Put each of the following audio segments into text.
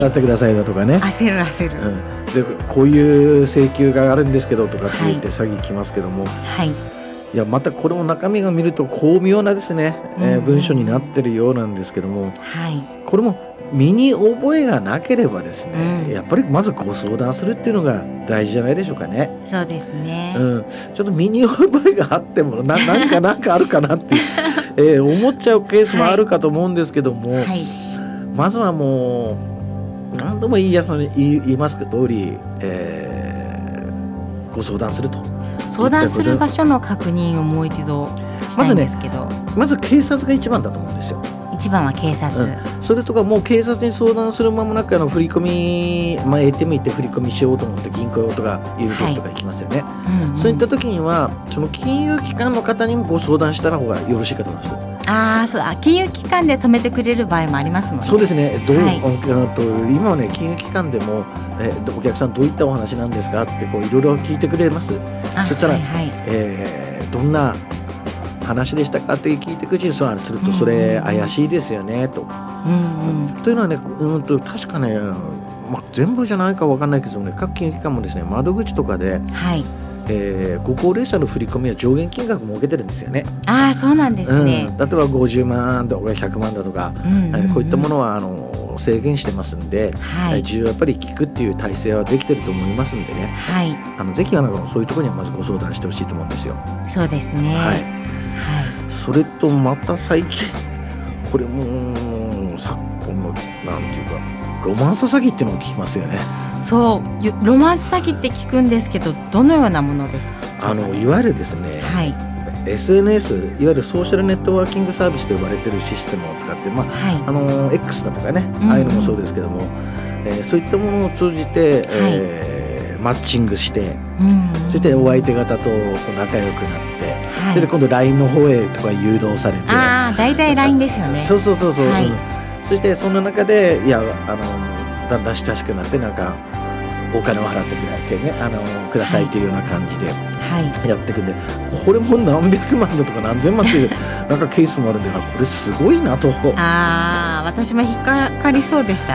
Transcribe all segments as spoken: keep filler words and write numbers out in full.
やってくださいだとかね、 焦る焦る、 うん、でこういう請求があるんですけどとかって言って詐欺来ますけども、 はい、 いやまたこれも中身が見ると巧妙なですね、えー、文書になってるようなんですけども、 はい、 これも身に覚えがなければですね、うん、やっぱりまずご相談するっていうのが大事じゃないでしょうかね。 そうですね、 うん、ちょっと身に覚えがあってもな何か何かあるかなってえー、思っちゃうケースもあるかと思うんですけども、はいはい、まずはもう何度も言いやすい言いますけど通り、えー、ご相談すると相談する場所の確認をもう一度したいんですけど、 まずね、まず警察が一番だと思うんですよ。 一番は警察、うん、 それとかもう警察に相談する間もなくあの振り込み、まあ、エーティーエム 行って振り込みしようと思って銀行とか郵便局とか行きますよね、はいうんうん、そういった時にはその金融機関の方にもご相談した方がよろしいかと思います。 あそうあ金融機関で止めてくれる場合もありますもんね。 そうですねどう、はい、と今はね金融機関でも、えー、お客さんどういったお話なんですかってこういろいろ聞いてくれます。そしたら、はいはいえー、どんな話でしたかって聞いてくるうちにそうするとそれ怪しいですよねと、うんうん、というのはね、うん、と確かね、まあ、全部じゃないか分かんないけどね各金融機関もですね窓口とかで、はいえー、ご高齢者の振り込みは上限金額設けてるんですよね。 ああそうなんですね、 うん、例えばごじゅうまんとかひゃくまんだとか、うんうんうん、こういったものはあの制限してますんで、はい、需要やっぱり聞くっていう体制はできてると思いますんでね、はい、あのぜひあのそういうところにはまずご相談してほしいと思うんですよ。 そうですね、はいはい、 それとまた最近これも昨今のなんていうかロマンス詐欺っていうのを聞きますよね。 そうロマンス詐欺って聞くんですけどどのようなものですか。 あのいわゆるですね、はい、エスエヌエス いわゆるソーシャルネットワーキングサービスと呼ばれているシステムを使って、まあはい、あの X だとかね、うんうん、ああいうのもそうですけども、えー、そういったものを通じて、はいえー、マッチングして、うんうん、そしてお相手方と仲良くなって、はい、それで今度 ライン の方へとか誘導されてああ大体 ライン ですよね。 そうそうそうそう、はい、そしてその中でいやあのだんだん親しくなってなんかお金を払ってくれてねあのくださいというような感じでやっていくんで、はい、これも何百万だとか何千万っていうなんかケースもあるんでこれすごいなとあ私も引っかかりそうでした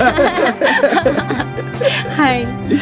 はい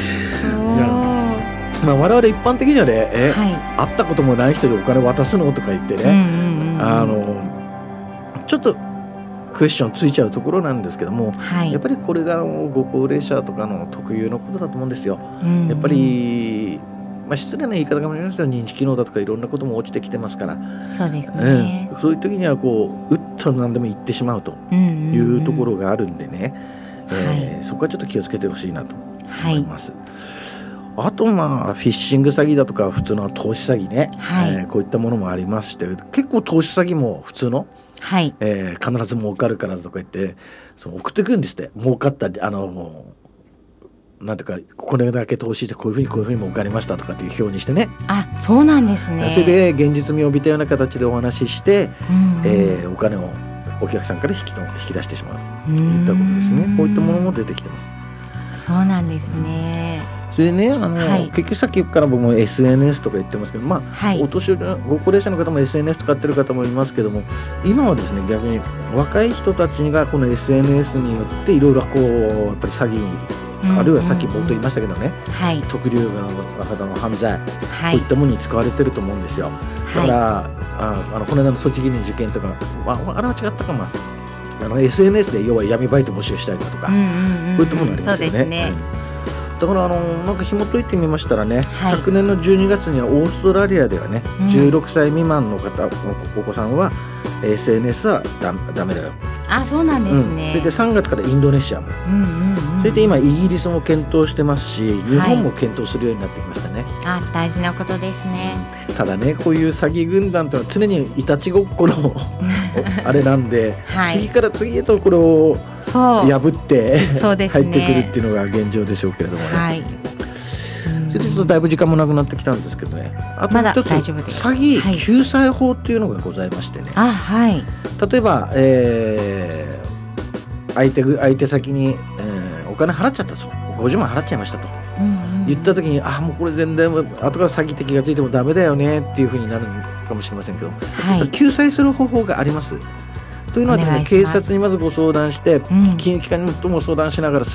まあ、我々一般的にはねえ、はい、会ったこともない人にお金渡すのとか言ってね、うんうんうん、あのちょっとクエスチョンついちゃうところなんですけども、はい、やっぱりこれがご高齢者とかの特有のことだと思うんですよ、うんうん、やっぱり、まあ、失礼な言い方かもしれないですけど認知機能だとかいろんなことも落ちてきてますからそうですね、 うん、そういう時にはこううっと何でも言ってしまうというところがあるんでね、うんうんうんえーはい、そこはちょっと気をつけてほしいなと思います、はい、あとまあフィッシング詐欺だとか普通の投資詐欺ね、はいえー、こういったものもありまして結構投資詐欺も普通のはいえー、必ず儲かるからとか言ってその送ってくるんですって儲かったりあのなんていうかこれだけ投資してこういうふうにこういうふうに儲かりましたとかっていう表にしてねあそうなんですね。 それで現実味を帯びたような形でお話しして、うんうんえー、お金をお客さんから引きと引き出してしまうといったことですね。こういったものも出てきてます。 そうなんですね。 それでねあの、はい、結局さっきから僕も エスエヌエス とか言ってますけど、まあはい、お年寄りご高齢者の方も エスエヌエス 使ってる方もいますけども今はですね逆に若い人たちがこの エスエヌエス によっていろいろこうやっぱり詐欺、うんうんうん、あるいはさっき冒頭言いましたけどね、はい、特流の方の犯罪、はい、こういったものに使われてると思うんですよ。だから、はい、ああのこの間の栃木の事件とか、まあ、あれは違ったかもあの エスエヌエス で要は闇バイト募集したりだとか、うんうんうん、こういったものありますよね。そうですね、うんだからあのなんか紐解いてみましたらね、はい、昨年のじゅうにがつにはオーストラリアではね、うん、じゅうろくさい未満の方お子さんは エスエヌエス はダメだよ。 あそうなんですね、 うん、それでさんがつからインドネシアも、うんうんうん、それで今イギリスも検討してますし日本も検討するようになってきましたね、 はい、あ大事なことですね。 ただねこういう詐欺軍団というのは常にいたちごっこのあれなんで、はい、次から次へとこれを破ってそうです、ね、 入ってくるっていうのが現状でしょうけれどもね、はい、それでちょっとだいぶ時間もなくなってきたんですけどねあと一つ、ま、詐欺救済法っていうのがございましてね、 はい、あはい、 例えば、えー、相手、相手先に、えー、お金払っちゃったとごじゅうまん払っちゃいましたと、うんうん、言った時にあもうこれ全然後から詐欺的がついてもダメだよねっていうふうになるかもしれませんけど、はい、救済する方法があります。 というのはですね、警察にまずご相談して、うん、金融機関にも相談しながら